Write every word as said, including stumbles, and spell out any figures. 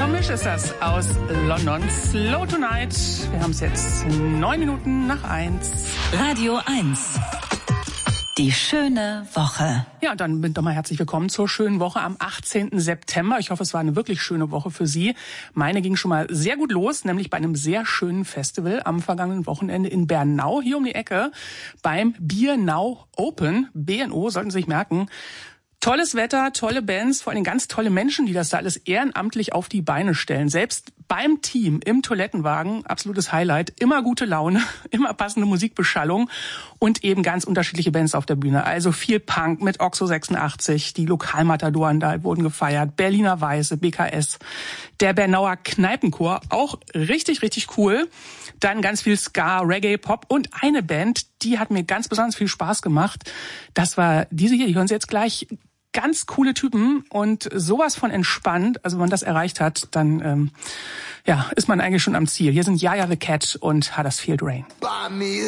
Misch ist das aus London. Slow Tonight. Wir haben es jetzt neun Minuten nach eins. Radio eins. Die schöne Woche. Ja, und dann bin doch mal herzlich willkommen zur schönen Woche am achtzehnten September. Ich hoffe, es war eine wirklich schöne Woche für Sie. Meine ging schon mal sehr gut los, nämlich bei einem sehr schönen Festival am vergangenen Wochenende in Bernau, hier um die Ecke, beim Beer Now Open. B N O, sollten Sie sich merken. Tolles Wetter, tolle Bands, vor allem ganz tolle Menschen, die das da alles ehrenamtlich auf die Beine stellen. Selbst beim Team im Toilettenwagen, absolutes Highlight, immer gute Laune, immer passende Musikbeschallung und eben ganz unterschiedliche Bands auf der Bühne. Also viel Punk mit Oxo sechsundachtzig, die Lokalmatadoren da wurden gefeiert, Berliner Weiße, B K S, der Bernauer Kneipenchor, auch richtig, richtig cool. Dann ganz viel Ska, Reggae, Pop und eine Band, die hat mir ganz besonders viel Spaß gemacht. Das war diese hier, die hören Sie jetzt gleich. Ganz coole Typen und sowas von entspannt. Also wenn man das erreicht hat, dann ähm, ja, ist man eigentlich schon am Ziel. Hier sind Yaya the Cat und Huddersfield Rain.